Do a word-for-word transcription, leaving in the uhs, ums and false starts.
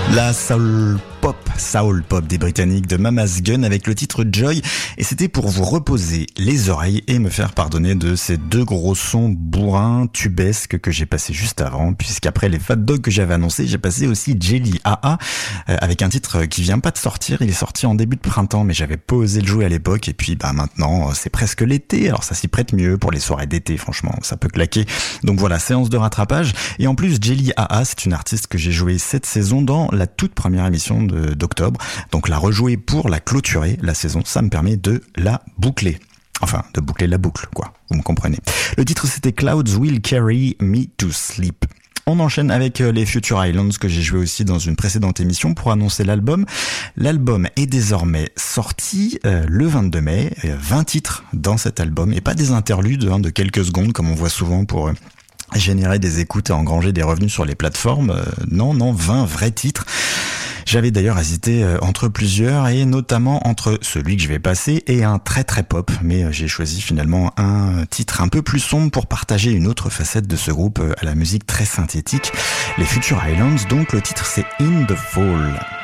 La soul pop, soul pop des Britanniques de Mama's Gun avec le titre Joy, et c'était pour vous reposer les oreilles et me faire pardonner de ces deux gros sons bourrins, tubesques que j'ai passé juste avant, puisqu'après les Fat Dog que j'avais annoncé, j'ai passé aussi Jelly A A euh, avec un titre qui vient pas de sortir, il est sorti en début de printemps, mais j'avais pas osé le jouer à l'époque, et puis bah maintenant c'est presque l'été, alors ça s'y prête mieux pour les soirées d'été, franchement, ça peut claquer. Donc voilà, séance de rattrapage, et en plus Jelly A A, c'est une artiste que j'ai jouée cette saison dans la toute première émission de, d'octobre, donc la rejouer pour la clôturer, la saison, ça me permet de la boucler. Enfin, de boucler la boucle, quoi. Vous me comprenez. Le titre, c'était Clouds Will Carry Me to Sleep. On enchaîne avec les Future Islands que j'ai joué aussi dans une précédente émission pour annoncer l'album. L'album est désormais sorti euh, le vingt-deux mai. vingt titres dans cet album et pas des interludes hein, de quelques secondes comme on voit souvent pour... Euh, générer des écoutes et engranger des revenus sur les plateformes. Euh, non, non, vingt vrais titres. J'avais d'ailleurs hésité entre plusieurs et notamment entre celui que je vais passer et un très très pop, mais j'ai choisi finalement un titre un peu plus sombre pour partager une autre facette de ce groupe à la musique très synthétique, les Future Islands. Donc le titre c'est In the Fall.